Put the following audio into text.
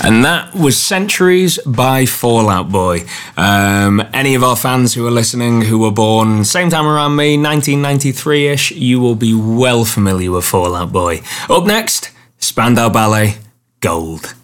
And that was Centuries by Fall Out Boy. Any of our fans who are listening who were born same time around me, 1993-ish, you will be well familiar with Fall Out Boy. Up next, Spandau Ballet, Gold.